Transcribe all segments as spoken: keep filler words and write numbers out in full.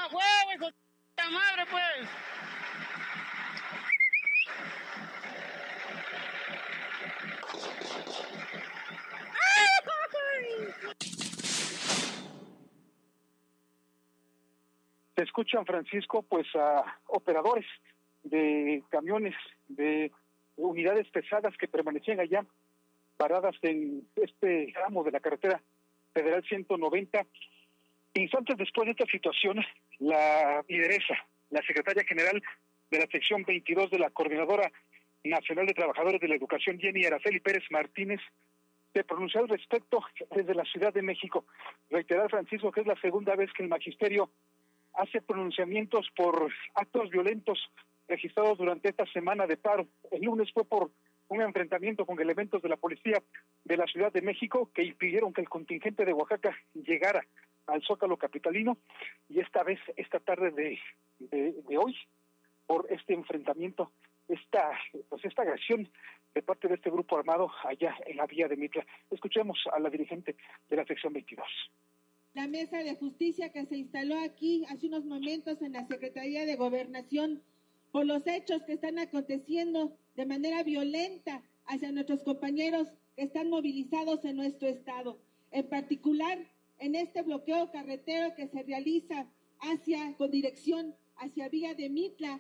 ¡A huevo, hijo de madre, pues! Se escuchan, Francisco, pues a operadores de camiones, de unidades pesadas que permanecían allá paradas en este tramo de la carretera federal ciento noventa. Instantes después de esta situación, la lideresa, la secretaria general de la sección veintidós de la Coordinadora Nacional de Trabajadores de la Educación, Jenny Araceli Pérez Martínez, se pronunció al respecto desde la Ciudad de México. Reiterar, Francisco, que es la segunda vez que el magisterio hace pronunciamientos por actos violentos registrados durante esta semana de paro. El lunes fue por un enfrentamiento con elementos de la policía de la Ciudad de México que impidieron que el contingente de Oaxaca llegara al Zócalo capitalino, y esta vez, esta tarde de, de, de hoy, por este enfrentamiento, esta pues esta agresión de parte de este grupo armado allá en la vía de Mitla. Escuchemos a la dirigente de la sección veintidós. La mesa de justicia que se instaló aquí hace unos momentos en la Secretaría de Gobernación por los hechos que están aconteciendo de manera violenta hacia nuestros compañeros que están movilizados en nuestro estado. En particular, en este bloqueo carretero que se realiza hacia, con dirección hacia vía de Mitla,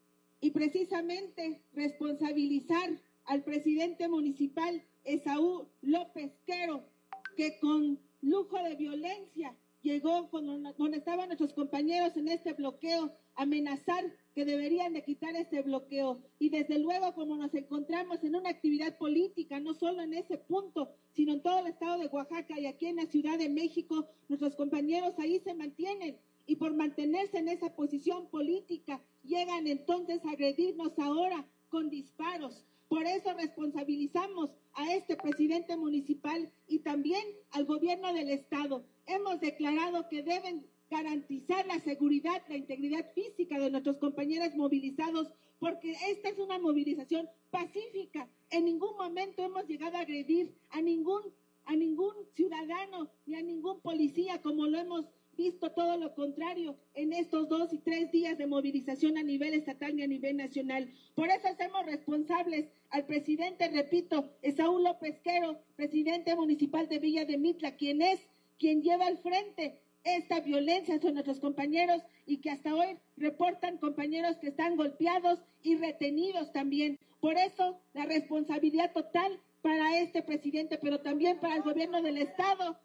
y precisamente responsabilizar al presidente municipal Esaú López Quero, que con lujo de violencia llegó cuando, donde estaban nuestros compañeros en este bloqueo, amenazar que deberían de quitar este bloqueo. Y desde luego, como nos encontramos en una actividad política, no solo en ese punto, sino en todo el estado de Oaxaca y aquí en la Ciudad de México, nuestros compañeros ahí se mantienen, y por mantenerse en esa posición política, llegan entonces a agredirnos ahora con disparos. Por eso responsabilizamos a este presidente municipal y también al gobierno del estado. Hemos declarado que deben garantizar la seguridad, la integridad física de nuestros compañeros movilizados, porque esta es una movilización pacífica. En ningún momento hemos llegado a agredir a ningún, a ningún ciudadano ni a ningún policía, como lo hemos visto, todo lo contrario en estos dos y tres días de movilización a nivel estatal y a nivel nacional. Por eso hacemos responsables al presidente, repito, Esaú López Quero, presidente municipal de Villa de Mitla, quien es quien lleva al frente esta violencia hacia nuestros compañeros, y que hasta hoy reportan compañeros que están golpeados y retenidos también. Por eso la responsabilidad total para este presidente, pero también para el gobierno del estado.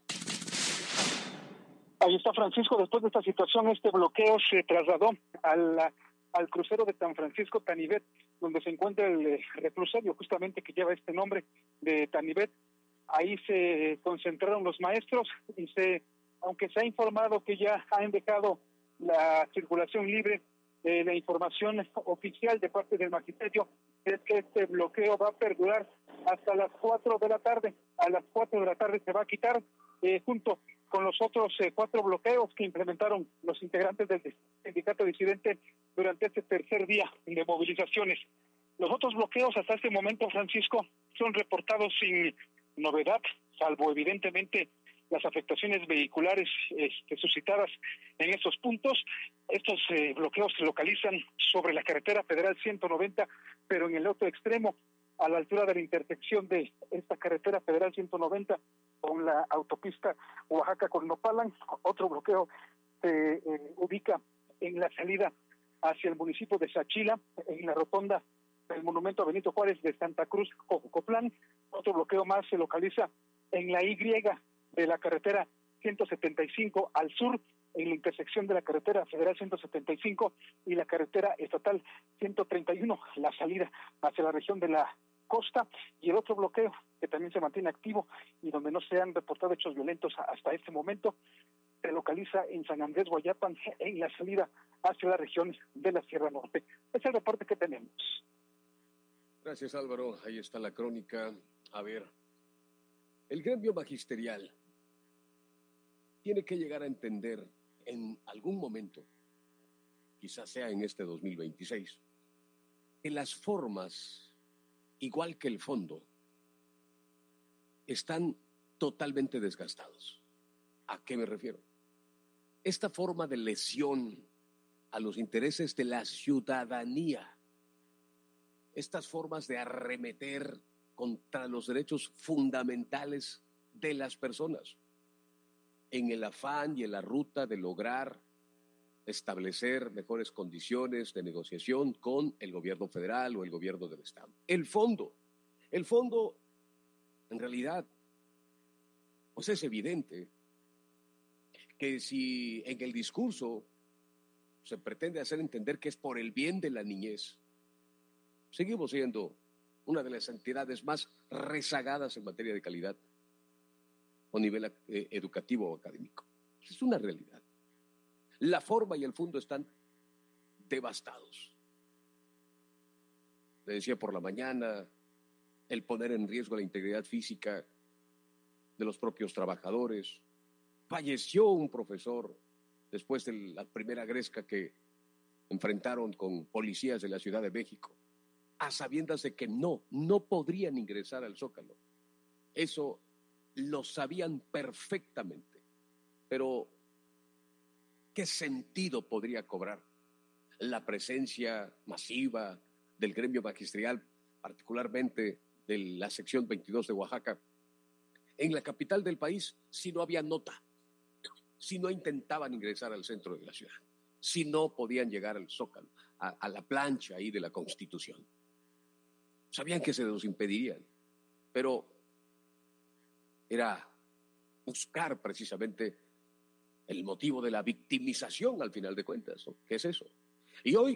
Ahí está, Francisco. Después de esta situación, este bloqueo se trasladó al, al crucero de San Francisco Tanibet, donde se encuentra el reclusorio justamente que lleva este nombre de Tanibet. Ahí se concentraron los maestros y se, aunque se ha informado que ya han dejado la circulación libre, eh, la información oficial de parte del magisterio es que este bloqueo va a perdurar hasta las cuatro de la tarde. A las cuatro de la tarde se va a quitar, eh, junto con los otros eh, cuatro bloqueos que implementaron los integrantes del sindicato disidente durante este tercer día de movilizaciones. Los otros bloqueos hasta este momento, Francisco, son reportados sin novedad, salvo evidentemente las afectaciones vehiculares este, suscitadas en estos puntos. Estos eh, bloqueos se localizan sobre la carretera federal ciento noventa, pero en el otro extremo, a la altura de la intersección de esta carretera federal ciento noventa con la autopista Oaxaca con Nopalan. Otro bloqueo se eh, ubica en la salida hacia el municipio de Sachila, en la rotonda del monumento a Benito Juárez de Santa Cruz, Cocoplán. Otro bloqueo más se localiza en la Y de la carretera ciento setenta y cinco al sur, en la intersección de la carretera federal ciento setenta y cinco y la carretera estatal ciento treinta y uno, la salida hacia la región de la costa. Y el otro bloqueo que también se mantiene activo y donde no se han reportado hechos violentos hasta este momento, se localiza en San Andrés Guayapan, en la salida hacia la región de la Sierra Norte. Es el reporte que tenemos. Gracias, Álvaro. Ahí está la crónica. A ver, el gremio magisterial tiene que llegar a entender en algún momento, quizás sea en este dos mil veintiséis, que las formas, igual que el fondo, están totalmente desgastados. ¿A qué me refiero? esta forma de lesión a los intereses de la ciudadanía, estas formas de arremeter contra los derechos fundamentales de las personas, en el afán y en la ruta de lograr establecer mejores condiciones de negociación con el gobierno federal o el gobierno del estado. El fondo, el fondo, en realidad, pues es evidente que si en el discurso se pretende hacer entender que es por el bien de la niñez, seguimos siendo una de las entidades más rezagadas en materia de calidad o nivel eh, educativo o académico. Es una realidad. La forma y el fondo están devastados. Le decía por la mañana, el poner en riesgo la integridad física de los propios trabajadores. Falleció un profesor después de la primera gresca que enfrentaron con policías de la Ciudad de México, a sabiendas de que no, no podrían ingresar al Zócalo. Eso lo sabían perfectamente, pero ¿qué sentido podría cobrar la presencia masiva del gremio magisterial, particularmente de la sección veintidós de Oaxaca, en la capital del país, si no había nota, si no intentaban ingresar al centro de la ciudad, si no podían llegar al Zócalo, a, a la plancha ahí de la Constitución? Sabían que se los impedirían, pero era buscar precisamente el motivo de la victimización al final de cuentas, ¿no? ¿Qué es eso? Y hoy,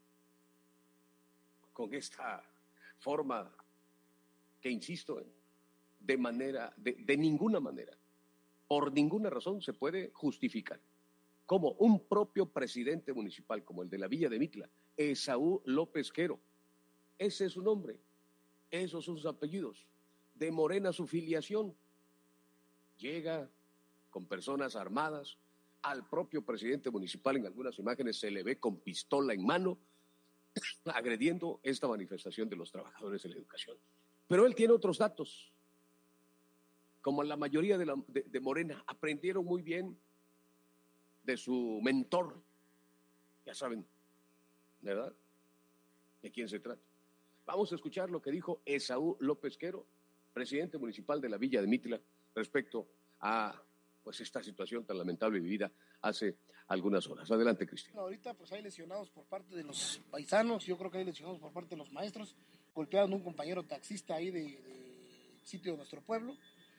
con esta forma que, insisto, de manera, de, de ninguna manera, por ninguna razón se puede justificar como un propio presidente municipal, como el de la Villa de Mitla, Esaú López Quero, ese es su nombre, esos son sus apellidos, de Morena su filiación, llega con personas armadas, al propio presidente municipal en algunas imágenes se le ve con pistola en mano, agrediendo esta manifestación de los trabajadores de la educación. Pero él tiene otros datos. Como la mayoría de, la, de, de Morena, aprendieron muy bien de su mentor. Ya saben, ¿verdad?, de quién se trata. Vamos a escuchar lo que dijo Esaú López Quero, presidente municipal de la Villa de Mitla, respecto a pues esta situación tan lamentable vivida hace algunas horas. Adelante, Cristian. Ahorita pues hay lesionados por parte de los paisanos, yo creo que hay lesionados por parte de los maestros, golpearon a un compañero taxista ahí del de sitio de nuestro pueblo,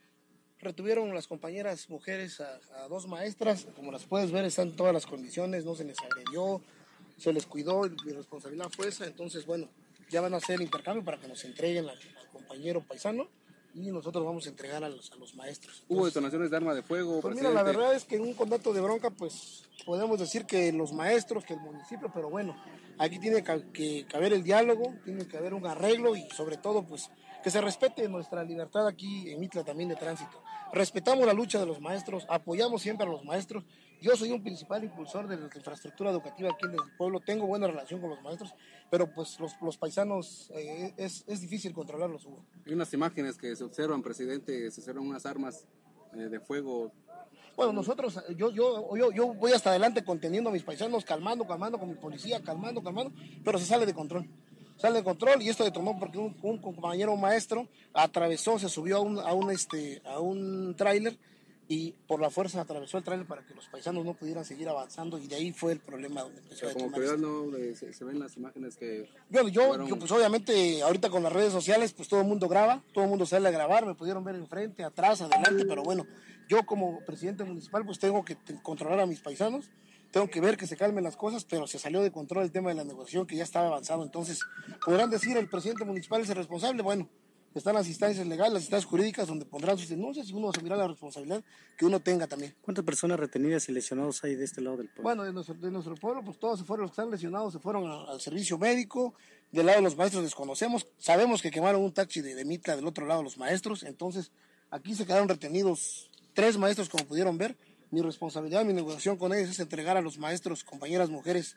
retuvieron las compañeras mujeres a, a dos maestras, como las puedes ver están en todas las condiciones, no se les agredió, se les cuidó, mi responsabilidad fue esa, entonces bueno, ya van a hacer el intercambio para que nos entreguen al, al compañero paisano y nosotros vamos a entregar a los, a los maestros. Entonces, ¿hubo detonaciones de arma de fuego? Pues presidente? mira, la verdad es que en un contacto de bronca, pues podemos decir que los maestros, que el municipio, pero bueno, aquí tiene que caber el diálogo, tiene que haber un arreglo y sobre todo, pues, que se respete nuestra libertad aquí en Mitla también de tránsito. Respetamos la lucha de los maestros, apoyamos siempre a los maestros. Yo soy un principal impulsor de la infraestructura educativa aquí en el pueblo, tengo buena relación con los maestros, pero pues los, los paisanos eh, es, es difícil controlarlos, Hugo. Hay unas imágenes que se observan, presidente, se observan unas armas eh, de fuego. Bueno, nosotros, yo, yo, yo, yo voy hasta adelante conteniendo a mis paisanos, calmando, calmando con mi policía, calmando, calmando, pero se sale de control. Sale de control y esto detonó porque un, un compañero maestro atravesó, se subió a un, a un, este, a un tráiler y por la fuerza atravesó el tráiler para que los paisanos no pudieran seguir avanzando y de ahí fue el problema donde empezó a Como autoridad no eh, se, se ven las imágenes que... Bueno, yo, fueron... yo pues obviamente ahorita con las redes sociales pues todo el mundo graba, todo el mundo sale a grabar, me pudieron ver enfrente, atrás, adelante, pero bueno, yo como presidente municipal pues tengo que controlar a mis paisanos, tengo que ver que se calmen las cosas, pero se salió de control el tema de la negociación que ya estaba avanzado, entonces podrán decir el presidente municipal es el responsable, bueno, están las instancias legales, las instancias jurídicas donde pondrán sus denuncias y uno asumirá la responsabilidad que uno tenga también. ¿Cuántas personas retenidas y lesionados hay de este lado del pueblo? Bueno, de nuestro, de nuestro pueblo, pues todos se fueron, los que están lesionados se fueron a, al servicio médico, del lado de los maestros desconocemos, sabemos que quemaron un taxi de, de Mitla del otro lado los maestros, entonces aquí se quedaron retenidos tres maestros como pudieron ver. Mi responsabilidad, mi negociación con ellos es entregar a los maestros, compañeras mujeres,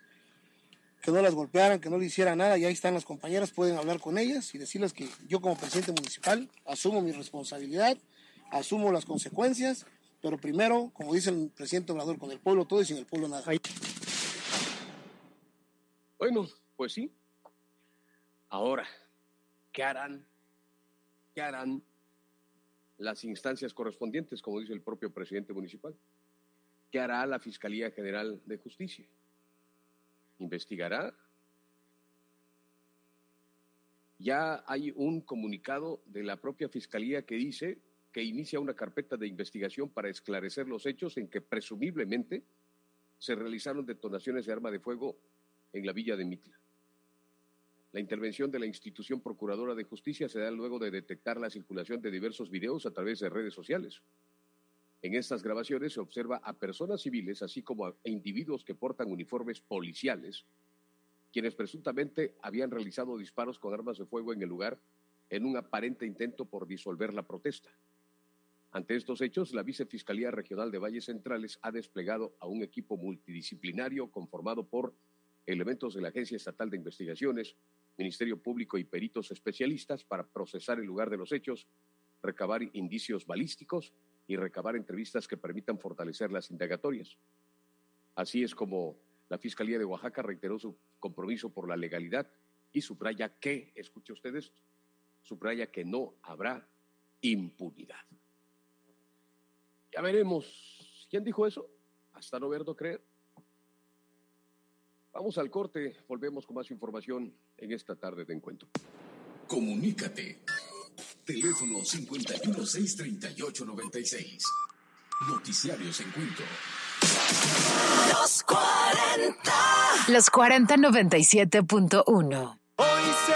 que no las golpearan, que no le hicieran nada, y ahí están las compañeras, pueden hablar con ellas y decirles que yo como presidente municipal asumo mi responsabilidad, asumo las consecuencias pero primero, como dice el presidente Obrador, con el pueblo todo y sin el pueblo nada. Bueno, pues sí. Ahora, ¿qué harán? ¿Qué harán las instancias correspondientes, como dice el propio presidente municipal? ¿Qué hará la Fiscalía General de Justicia? ¿Investigará? Ya hay un comunicado de la propia Fiscalía que dice que inicia una carpeta de investigación para esclarecer los hechos en que presumiblemente se realizaron detonaciones de arma de fuego en la villa de Mitla. La intervención de la institución procuradora de justicia se da luego de detectar la circulación de diversos videos a través de redes sociales. En estas grabaciones se observa a personas civiles, así como a individuos que portan uniformes policiales, quienes presuntamente habían realizado disparos con armas de fuego en el lugar en un aparente intento por disolver la protesta. Ante estos hechos, la Vicefiscalía Regional de Valles Centrales ha desplegado a un equipo multidisciplinario conformado por elementos de la Agencia Estatal de Investigaciones, Ministerio Público y peritos especialistas para procesar el lugar de los hechos, recabar indicios balísticos y recabar entrevistas que permitan fortalecer las indagatorias. Así es como la Fiscalía de Oaxaca reiteró su compromiso por la legalidad y subraya que, escuche usted esto, subraya que no habrá impunidad. Ya veremos. ¿Quién dijo eso? Hasta no verlo creer. Vamos al corte, volvemos con más información en esta tarde de encuentro. Comunícate. Teléfono cincuenta y uno, seiscientos treinta y ocho, noventa y seis. Noticiarios Encuentro. Los cuarenta. Los cuarenta noventa y siete punto uno.